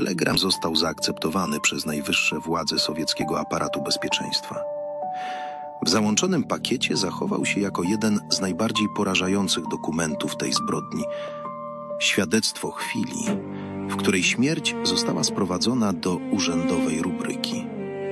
Telegram został zaakceptowany przez najwyższe władze sowieckiego aparatu bezpieczeństwa. W załączonym pakiecie zachował się jako jeden z najbardziej porażających dokumentów tej zbrodni świadectwo chwili, w której śmierć została sprowadzona do urzędowej rubryki.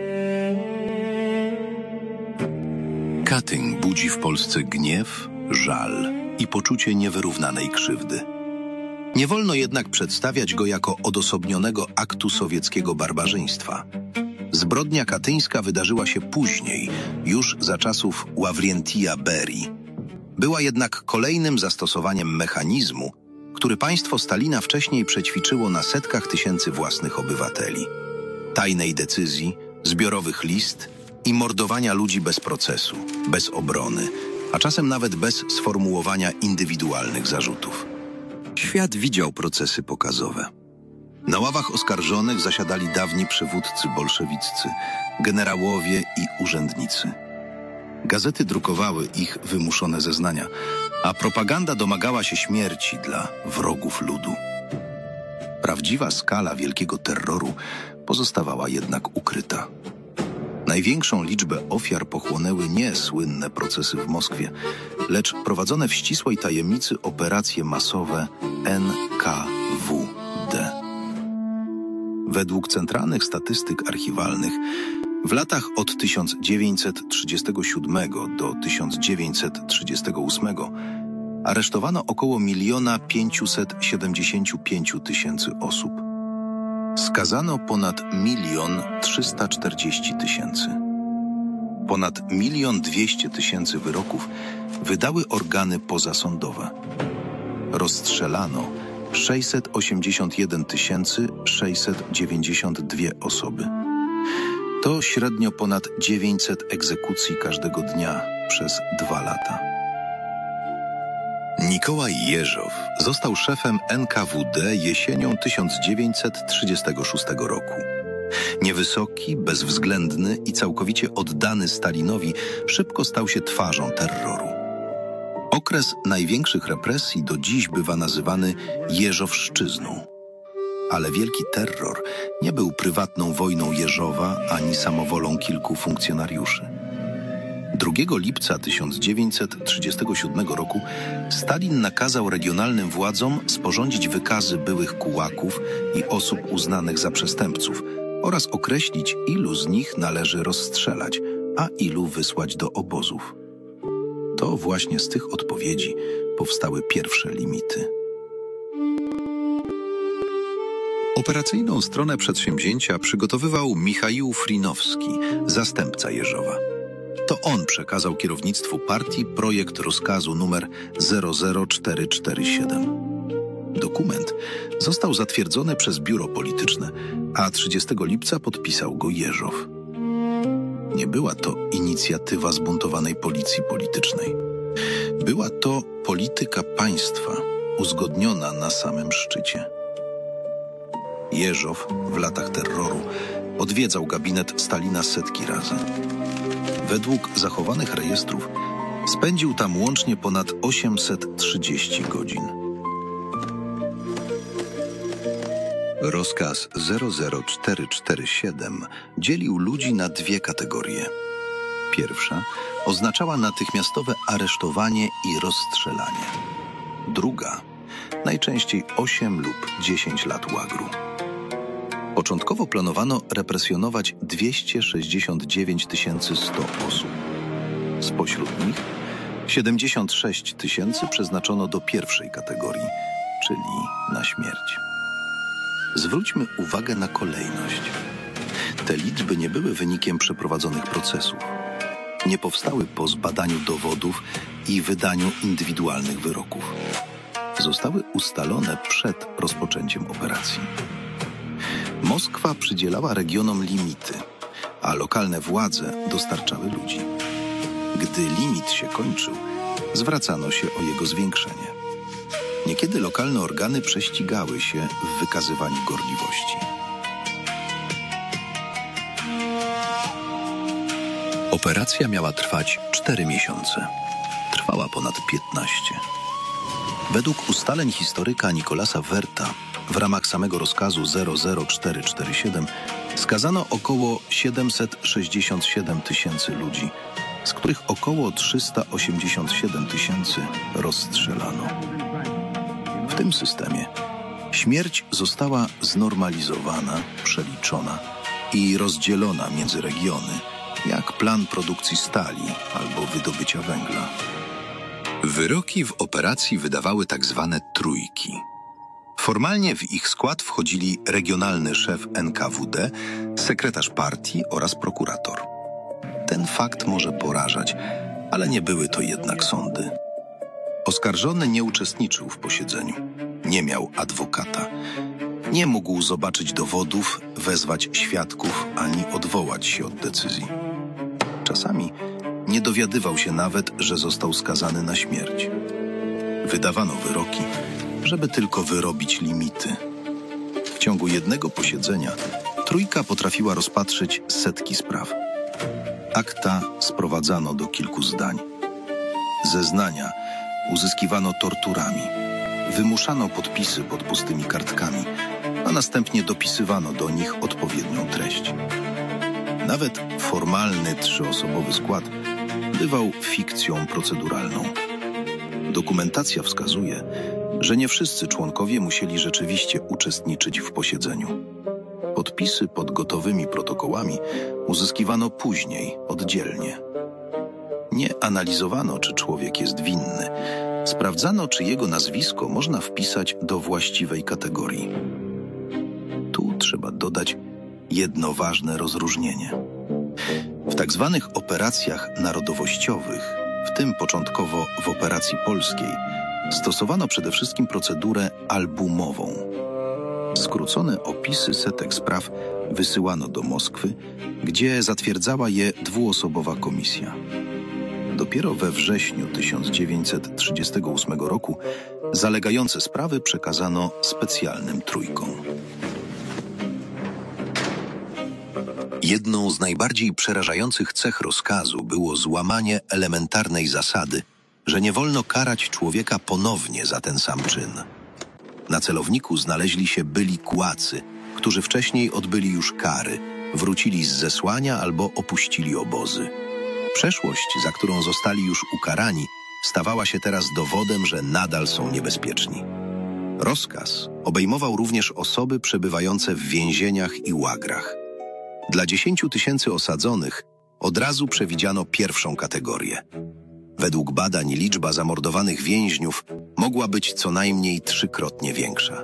Katyń budzi w Polsce gniew, żal i poczucie niewyrównanej krzywdy. Nie wolno jednak przedstawiać go jako odosobnionego aktu sowieckiego barbarzyństwa. Zbrodnia katyńska wydarzyła się później, już za czasów Ławrientija Berii. Była jednak kolejnym zastosowaniem mechanizmu, który państwo Stalina wcześniej przećwiczyło na setkach tysięcy własnych obywateli. Tajnej decyzji, zbiorowych list i mordowania ludzi bez procesu, bez obrony, a czasem nawet bez sformułowania indywidualnych zarzutów. Świat widział procesy pokazowe. Na ławach oskarżonych zasiadali dawni przywódcy bolszewiccy, generałowie i urzędnicy. Gazety drukowały ich wymuszone zeznania, a propaganda domagała się śmierci dla wrogów ludu. Prawdziwa skala wielkiego terroru pozostawała jednak ukryta. Największą liczbę ofiar pochłonęły nie słynne procesy w Moskwie, lecz prowadzone w ścisłej tajemnicy operacje masowe NKWD. Według centralnych statystyk archiwalnych w latach od 1937 do 1938 aresztowano około 1 575 000 osób. Skazano ponad 1 340 000. Ponad 1 200 000 wyroków wydały organy pozasądowe. Rozstrzelano 681 692 osoby. To średnio ponad 900 egzekucji każdego dnia przez 2 lata. Nikołaj Jeżow został szefem NKWD jesienią 1936 roku. Niewysoki, bezwzględny i całkowicie oddany Stalinowi szybko stał się twarzą terroru. Okres największych represji do dziś bywa nazywany Jeżowszczyzną. Ale wielki terror nie był prywatną wojną Jeżowa ani samowolą kilku funkcjonariuszy. 2 lipca 1937 roku Stalin nakazał regionalnym władzom sporządzić wykazy byłych kułaków i osób uznanych za przestępców oraz określić, ilu z nich należy rozstrzelać, a ilu wysłać do obozów. To właśnie z tych odpowiedzi powstały pierwsze limity. Operacyjną stronę przedsięwzięcia przygotowywał Michaił Frinowski, zastępca Jeżowa. To on przekazał kierownictwu partii projekt rozkazu nr 00447. Dokument został zatwierdzony przez biuro polityczne, a 30 lipca podpisał go Jeżow. Nie była to inicjatywa zbuntowanej policji politycznej. Była to polityka państwa uzgodniona na samym szczycie. Jeżow w latach terroru odwiedzał gabinet Stalina setki razy. Według zachowanych rejestrów spędził tam łącznie ponad 830 godzin. Rozkaz 00447 dzielił ludzi na 2 kategorie. Pierwsza oznaczała natychmiastowe aresztowanie i rozstrzelanie. Druga najczęściej 8 lub 10 lat łagru. Początkowo planowano represjonować 269 100 osób. Spośród nich 76 000 przeznaczono do pierwszej kategorii, czyli na śmierć. Zwróćmy uwagę na kolejność. Te liczby nie były wynikiem przeprowadzonych procesów. Nie powstały po zbadaniu dowodów i wydaniu indywidualnych wyroków. Zostały ustalone przed rozpoczęciem operacji. Moskwa przydzielała regionom limity, a lokalne władze dostarczały ludzi. Gdy limit się kończył, zwracano się o jego zwiększenie. Niekiedy lokalne organy prześcigały się w wykazywaniu gorliwości. Operacja miała trwać 4 miesiące. Trwała ponad 15. Według ustaleń historyka Nikolasa Werta W ramach samego rozkazu 00447 skazano około 767 tysięcy ludzi, z których około 387 tysięcy rozstrzelano. W tym systemie śmierć została znormalizowana, przeliczona i rozdzielona między regiony, jak plan produkcji stali albo wydobycia węgla. Wyroki w operacji wydawały tak zwane trójki. Formalnie w ich skład wchodzili regionalny szef NKWD, sekretarz partii oraz prokurator. Ten fakt może porażać, ale nie były to jednak sądy. Oskarżony nie uczestniczył w posiedzeniu, nie miał adwokata, nie mógł zobaczyć dowodów, wezwać świadków ani odwołać się od decyzji. Czasami nie dowiadywał się nawet, że został skazany na śmierć. Wydawano wyroki, żeby tylko wyrobić limity. W ciągu jednego posiedzenia trójka potrafiła rozpatrzyć setki spraw. Akta sprowadzano do kilku zdań. Zeznania uzyskiwano torturami. Wymuszano podpisy pod pustymi kartkami, a następnie dopisywano do nich odpowiednią treść. Nawet formalny trzyosobowy skład bywał fikcją proceduralną. Dokumentacja wskazuje, że nie wszyscy członkowie musieli rzeczywiście uczestniczyć w posiedzeniu. Podpisy pod gotowymi protokołami uzyskiwano później, oddzielnie. Nie analizowano, czy człowiek jest winny. Sprawdzano, czy jego nazwisko można wpisać do właściwej kategorii. Tu trzeba dodać jedno ważne rozróżnienie. W tak zwanych operacjach narodowościowych, w tym początkowo w operacji polskiej, stosowano przede wszystkim procedurę albumową. Skrócone opisy setek spraw wysyłano do Moskwy, gdzie zatwierdzała je dwuosobowa komisja. Dopiero we wrześniu 1938 roku zalegające sprawy przekazano specjalnym trójkom. Jedną z najbardziej przerażających cech rozkazu było złamanie elementarnej zasady, że nie wolno karać człowieka ponownie za ten sam czyn. Na celowniku znaleźli się byli kłacy, którzy wcześniej odbyli już kary, wrócili z zesłania albo opuścili obozy. Przeszłość, za którą zostali już ukarani, stawała się teraz dowodem, że nadal są niebezpieczni. Rozkaz obejmował również osoby przebywające w więzieniach i łagrach. Dla 10 tysięcy osadzonych od razu przewidziano pierwszą kategorię. Według badań liczba zamordowanych więźniów mogła być co najmniej 3-krotnie większa.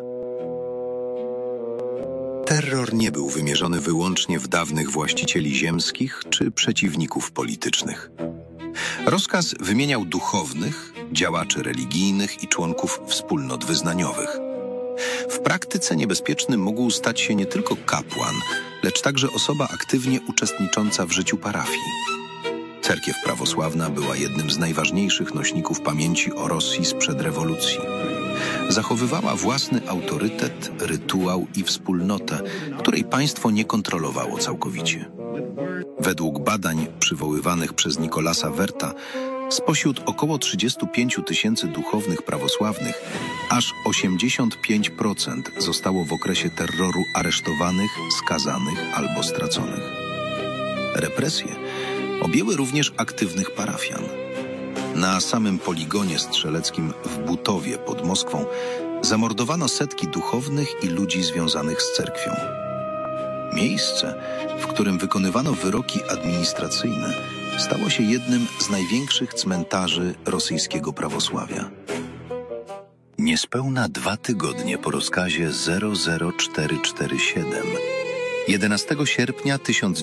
Terror nie był wymierzony wyłącznie w dawnych właścicieli ziemskich czy przeciwników politycznych. Rozkaz wymieniał duchownych, działaczy religijnych i członków wspólnot wyznaniowych. W praktyce niebezpiecznym mógł stać się nie tylko kapłan, lecz także osoba aktywnie uczestnicząca w życiu parafii. Cerkiew prawosławna była jednym z najważniejszych nośników pamięci o Rosji sprzed rewolucji. Zachowywała własny autorytet, rytuał i wspólnotę, której państwo nie kontrolowało całkowicie. Według badań przywoływanych przez Nicolasa Werta, spośród około 35 tysięcy duchownych prawosławnych, aż 85% zostało w okresie terroru aresztowanych, skazanych albo straconych. Represje objęły również aktywnych parafian. Na samym poligonie strzeleckim w Butowie pod Moskwą zamordowano setki duchownych i ludzi związanych z cerkwią. Miejsce, w którym wykonywano wyroki administracyjne, stało się jednym z największych cmentarzy rosyjskiego prawosławia. Niespełna 2 tygodnie po rozkazie 00447, 11 sierpnia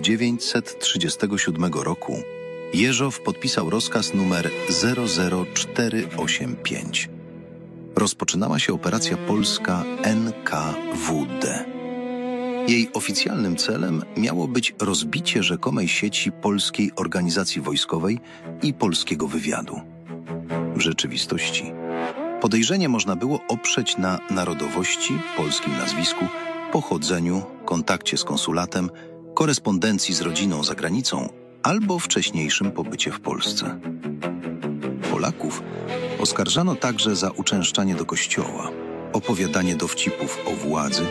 1937 roku, Jeżow podpisał rozkaz numer 00485. Rozpoczynała się operacja polska NKWD. Jej oficjalnym celem miało być rozbicie rzekomej sieci polskiej organizacji wojskowej i polskiego wywiadu. W rzeczywistości podejrzenie można było oprzeć na narodowości, polskim nazwisku, pochodzeniu, kontakcie z konsulatem, korespondencji z rodziną za granicą albo wcześniejszym pobycie w Polsce. Polaków oskarżano także za uczęszczanie do kościoła, opowiadanie dowcipów o władzy